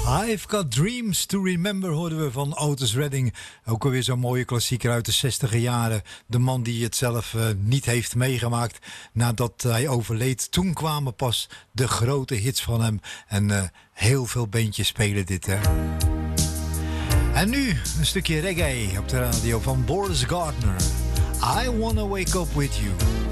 I've Got Dreams to Remember hoorden we van Otis Redding. Ook alweer zo'n mooie klassieker uit de 60e jaren. De man die het zelf niet heeft meegemaakt nadat hij overleed. Toen kwamen pas de grote hits van hem. En heel veel bandjes spelen dit, hè. En nu een stukje reggae op de radio van Boris Gardner. I Wanna Wake Up With You.